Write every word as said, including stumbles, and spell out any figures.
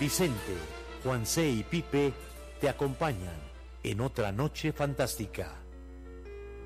Vicente, Juan C. y Pipe te acompañan en otra noche fantástica.